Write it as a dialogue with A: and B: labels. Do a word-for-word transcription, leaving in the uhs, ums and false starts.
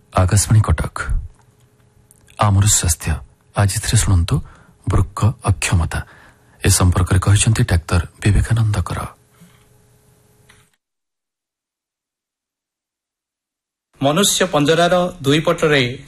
A: आकाशवाणी कटक आमर स्वास्थ्य आज शुणु वृक्क अक्षमता ए संपर्क में कहते डाक्तर विवेकानंद कर।
B: मनुष्य पंजरार दुई पटरे